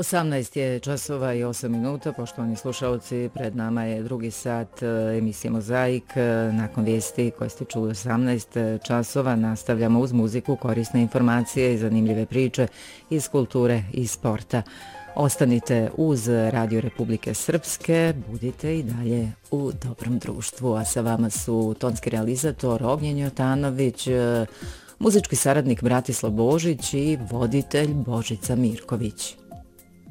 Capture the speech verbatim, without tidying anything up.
osamnaest je časova i osam minuta, poštovani slušalci, pred nama je drugi sat emisije Mozaik. Nakon vijesti koje ste čuli osamnaest časova nastavljamo uz muziku, korisne informacije i zanimljive priče iz kulture i sporta. Ostanite uz Radio Republike Srpske, budite i dalje u dobrom društvu, a sa vama su tonski realizator Ognjen Jotanović, muzički saradnik Bratislav Božić i voditelj Božica Mirković.